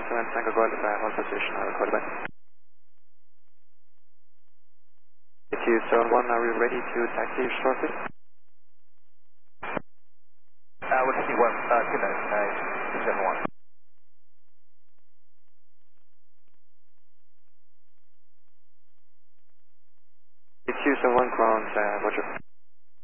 27 Tango Golf, hold position, I will call back. 271, are we ready to taxi shortly? We'll just need 2 minutes, 271. 271 ground, Roger.